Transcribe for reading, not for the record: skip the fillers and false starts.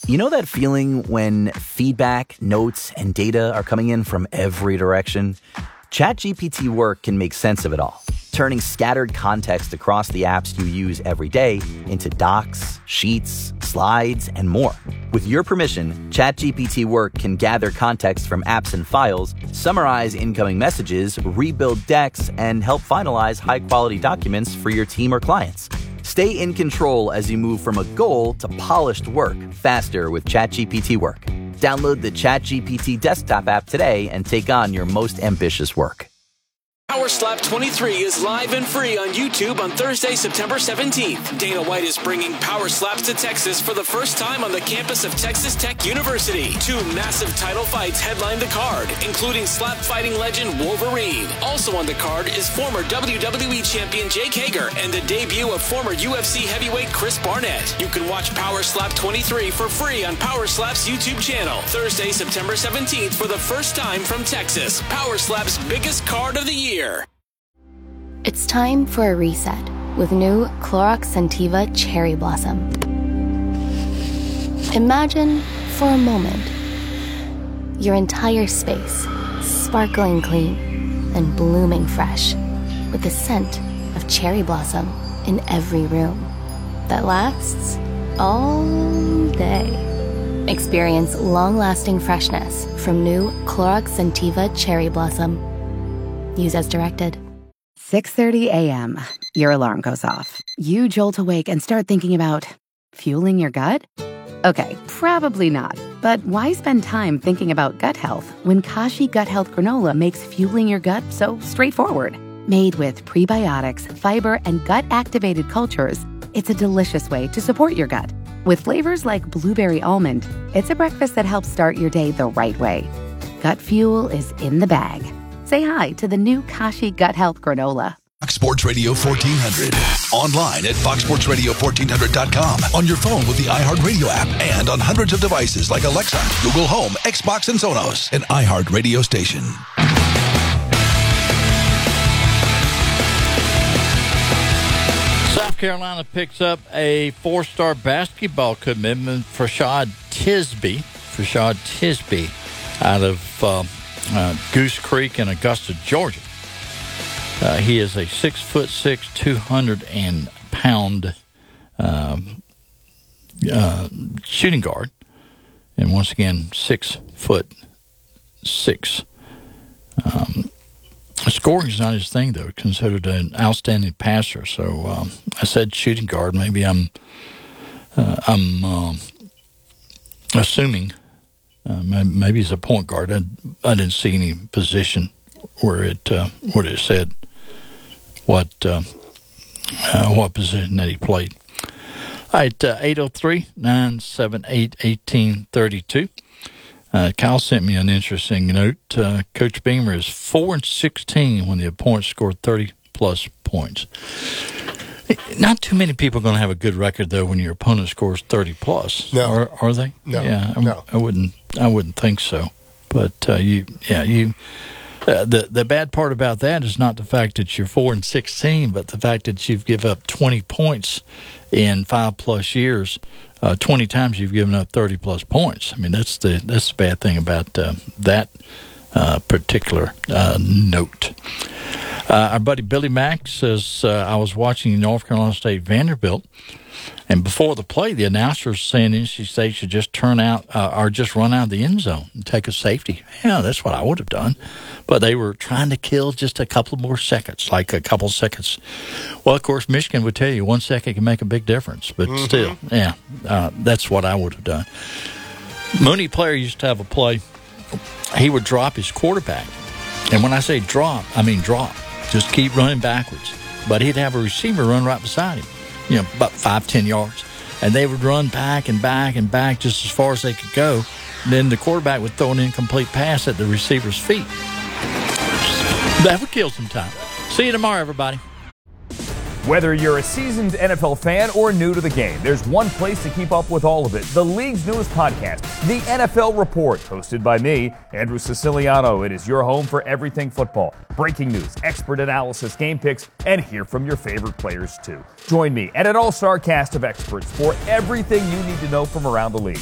You know that feeling when feedback, notes, and data are coming in from every direction? ChatGPT Work can make sense of it all, turning scattered context across the apps you use every day into docs, sheets, slides, and more. With your permission, ChatGPT Work can gather context from apps and files, summarize incoming messages, rebuild decks, and help finalize high-quality documents for your team or clients. Stay in control as you move from a goal to polished work faster with ChatGPT Work. Download the ChatGPT desktop app today and take on your most ambitious work. Power Slap 23 is live and free on YouTube on Thursday, September 17th. Dana White is bringing Power Slaps to Texas for the first time on the campus of Texas Tech University. 2 massive title fights headline the card, including slap fighting legend Wolverine. Also on the card is former WWE champion Jake Hager and the debut of former UFC heavyweight Chris Barnett. You can watch Power Slap 23 for free on Power Slap's YouTube channel. Thursday, September 17th for the first time from Texas. Power Slap's biggest card of the year. It's time for a reset with new Clorox Scentiva Cherry Blossom. Imagine, for a moment, your entire space sparkling clean and blooming fresh with the scent of cherry blossom in every room that lasts all day. Experience long-lasting freshness from new Clorox Scentiva Cherry Blossom. Use as directed. 6:30 a.m. Your alarm goes off. You jolt awake and start thinking about fueling your gut? Okay, probably not. But why spend time thinking about gut health when Kashi Gut Health Granola makes fueling your gut so straightforward? Made with prebiotics, fiber, and gut-activated cultures, it's a delicious way to support your gut. With flavors like blueberry almond, it's a breakfast that helps start your day the right way. Gut fuel is in the bag. Say hi to the new Kashi Gut Health Granola. Fox Sports Radio 1400. Online at foxsportsradio1400.com. On your phone with the iHeartRadio app. And on hundreds of devices like Alexa, Google Home, Xbox, and Sonos. An iHeartRadio station. South Carolina picks up a 4-star basketball commitment for Rashad Tisby out of Goose Creek in Augusta, Georgia. He is a 6'6", 200-pound shooting guard, and once again 6'6". Scoring is not his thing, though. Considered an outstanding passer. So I said shooting guard. Maybe I'm assuming. Maybe he's a point guard. I didn't see any position where it said what position that he played. All right, 803-978-1832. Kyle sent me an interesting note. Coach Beamer is 4-16 when the opponent scored 30-plus points. Not too many people are going to have a good record, though, when your opponent scores 30-plus. No. Are they? No. Yeah, No. I wouldn't think so. But the bad part about that is not the fact that you're 4-16, but the fact that you've given up 20 points in 5+ years. 20 times you've given up 30+ points. I mean, that's the bad thing about that particular note. Our buddy Billy Mack says, I was watching North Carolina State Vanderbilt, and before the play, the announcer was saying NC State should just turn out or just run out of the end zone and take a safety. Yeah, that's what I would have done. But they were trying to kill just a couple more seconds, like a couple seconds. Well, of course, Michigan would tell you 1 second can make a big difference. But still, that's what I would have done. Mooney Player used to have a play. He would drop his quarterback. And when I say drop, I mean drop. Just keep running backwards. But he'd have a receiver run right beside him, about 5-10 yards. And they would run back and back and back just as far as they could go. Then the quarterback would throw an incomplete pass at the receiver's feet. That would kill some time. See you tomorrow, everybody. Whether you're a seasoned NFL fan or new to the game, there's one place to keep up with all of it. The league's newest podcast, The NFL Report, hosted by me, Andrew Siciliano. It is your home for everything football. Breaking news, expert analysis, game picks, and hear from your favorite players, too. Join me and an all-star cast of experts for everything you need to know from around the league.